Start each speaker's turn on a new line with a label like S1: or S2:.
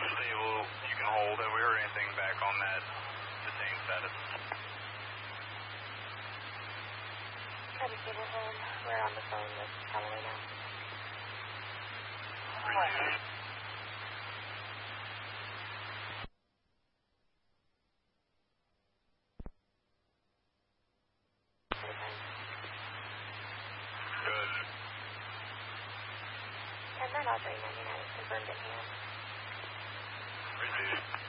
S1: Stable, you can hold. Have we heard anything back on that detained status?
S2: Steady stable hold. We're on the phone with Callaway now.
S1: Good.
S2: 10-9 Audrey 99 is confirmed in hand.
S1: Received.